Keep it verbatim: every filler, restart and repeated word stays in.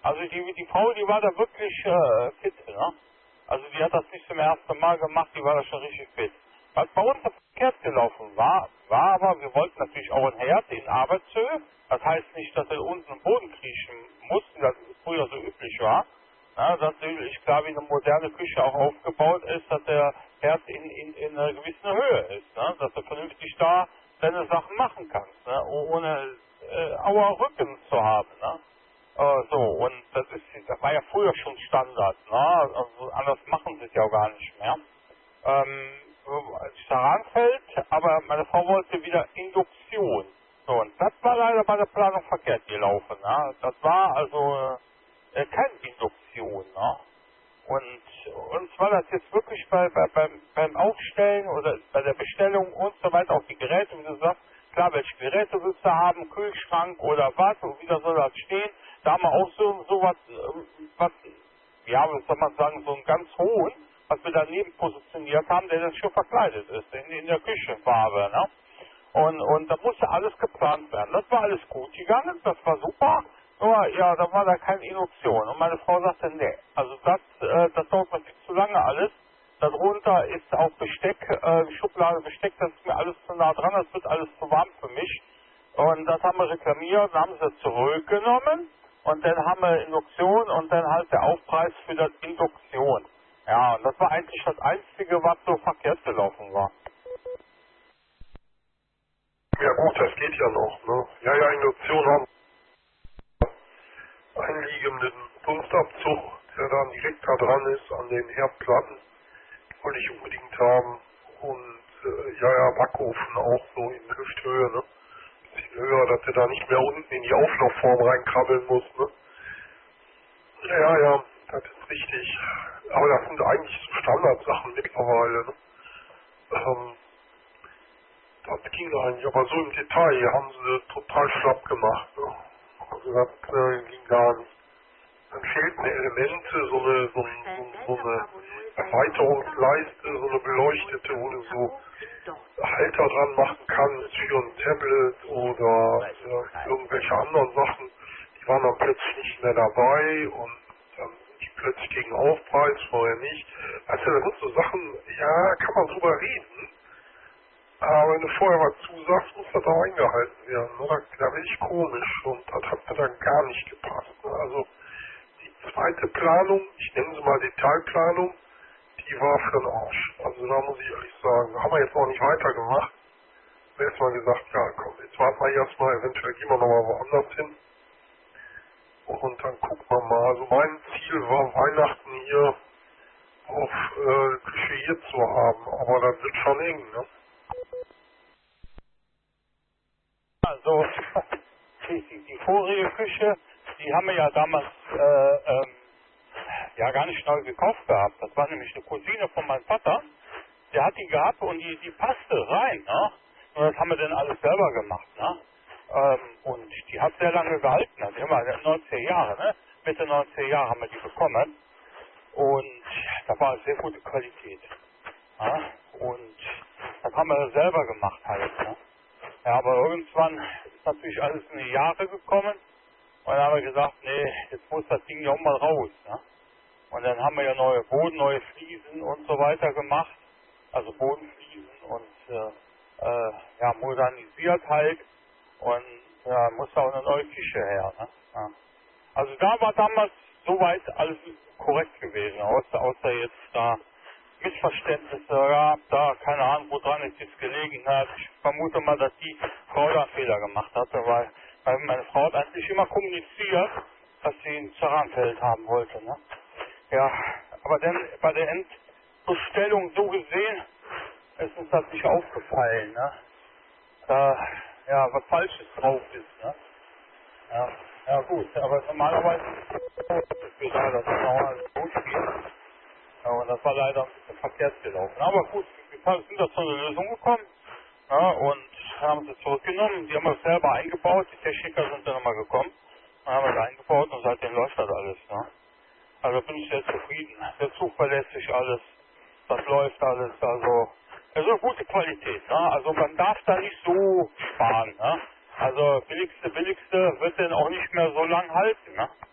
Also die, die Frau, die war da wirklich äh, fit, ne? Also die hat das nicht zum ersten Mal gemacht, die war da schon richtig fit. Was bei uns verkehrt gelaufen war, war aber, wir wollten natürlich auch ein Herd in Arbeitshöhe. Das heißt nicht, dass er unten im Boden kriechen musste, das früher so üblich war. Ja, dass natürlich klar, wie eine moderne Küche auch aufgebaut ist, dass der Herd in, in, in einer gewissen Höhe ist, ne? Dass du vernünftig da deine Sachen machen kannst, ne? Ohne äh, Auer Rücken zu haben. Ne? Äh, so, und das ist, das war ja früher schon Standard, ne? Also anders machen sie es ja auch gar nicht mehr. Ähm, Staranfeld, aber meine Frau wollte wieder Induktion. So, und das war leider bei der Planung verkehrt gelaufen. Ne? Das war also äh, keine Induktion. Ne? Und uns war das jetzt wirklich bei, bei, beim, beim Aufstellen oder bei der Bestellung und so weiter auf die Geräte, wie du sagst, klar, welche Geräte willst du haben, Kühlschrank oder was, und wieder soll das stehen. Da haben wir auch so, so was, was, ja, was soll man sagen, so einen ganz hohen, was wir daneben positioniert haben, der dann schon verkleidet ist, in, in der Küchenfarbe, ne? Und, und da musste alles geplant werden. Das war alles gut gegangen, das war super, nur, ja, da war da keine Induktion. Und meine Frau sagte, nee, also das, äh, das dauert mir viel zu lange alles. Darunter ist auch Besteck, äh, Schublade Besteck, das ist mir alles zu nah dran, das wird alles zu warm für mich. Und das haben wir reklamiert, dann haben sie zurückgenommen und dann haben wir Induktion und dann halt der Aufpreis für das Induktion. Ja, und das war eigentlich das Einzige, was so verkehrt gelaufen war. Ja gut, das geht ja noch, ne? Ja, ja, Induktion haben einliegenden Dunstabzug, der dann direkt da dran ist an den Herdplatten, wollte ich unbedingt haben. Und äh, ja, ja, Backofen auch so in Hüfthöhe, ne? Bisschen höher, dass der da nicht mehr unten in die Auflaufform reinkrabbeln muss, ne? Ja, ja, ja, das ist richtig. Aber das sind eigentlich so Standardsachen mittlerweile, ne? Ähm, das ging eigentlich, aber so im Detail haben sie total schlapp gemacht, ne? Also das äh, ging gar nicht. Dann fehlten Elemente, so eine, so, ein, so, so eine Erweiterungsleiste, so eine beleuchtete, wo du so Halter dran machen kannst für ein Tablet oder äh, irgendwelche anderen Sachen. Die waren dann plötzlich nicht mehr dabei und dann sind die plötzlich gegen Aufpreis, vorher nicht. Also das sind so Sachen, ja, kann man drüber reden. Aber wenn du vorher was zusagst, muss das auch eingehalten werden. Ne? Da, da bin ich komisch und das hat mir dann gar nicht gepasst. Ne? Also die zweite Planung, ich nenne sie mal Detailplanung, die war für den Arsch. Also da muss ich ehrlich sagen, da haben wir jetzt auch nicht weitergemacht. Wir haben erstmal gesagt, ja komm, jetzt warten wir erstmal, eventuell gehen wir nochmal woanders hin. Und dann gucken wir mal. Also mein Ziel war, Weihnachten hier auf äh, Küche hier zu haben, aber das wird schon eng, ne? Also, die, die, die vorige Küche, die haben wir ja damals äh, ähm, ja gar nicht neu gekauft gehabt. Das war nämlich eine Cousine von meinem Vater. Der hat die gehabt und die, die passte rein, ne? Und das haben wir dann alles selber gemacht, ne? Ähm, und die hat sehr lange gehalten. Also immer neunzig Jahre, ne? Mitte neunzig Jahre haben wir die bekommen. Und da war sehr gute Qualität. Ne? Und das haben wir selber gemacht halt, ne? Ja, aber irgendwann ist natürlich alles in die Jahre gekommen. Und dann haben wir gesagt, nee, jetzt muss das Ding ja auch mal raus, ne? Und dann haben wir ja neue Boden, neue Fliesen und so weiter gemacht. Also Bodenfliesen und äh, äh, ja, modernisiert halt. Und ja, muss auch eine neue Küche her, ne? Ja. Also da war damals soweit alles korrekt gewesen, außer, außer jetzt da Missverständnisse gab, da keine Ahnung, woran es jetzt gelegen hat. Ich vermute mal, dass die Frau da Fehler gemacht hatte, weil, weil meine Frau hat eigentlich immer kommuniziert, dass sie ein Ceranfeld haben wollte, ne? Ja, aber dann bei der Endbestellung so gesehen ist uns das nicht aufgefallen, ne? Da, ja, was Falsches drauf ist, ne? Ja, ja gut, aber normalerweise ist es wieder, dass es normalerweise gut geht. Ja, und das war leider ein bisschen verkehrt gelaufen. Aber gut, wir sind da zu einer Lösung gekommen, ja, und haben sie zurückgenommen. Die haben wir selber eingebaut, die Techniker sind dann nochmal gekommen, dann haben wir es eingebaut und seitdem läuft das alles. Ne? Also bin ich sehr zufrieden, sehr zuverlässig alles, das läuft alles, also es ist eine gute Qualität. Ne? Also man darf da nicht so sparen. Ne? Also billigste, billigste wird dann auch nicht mehr so lang halten. Ne?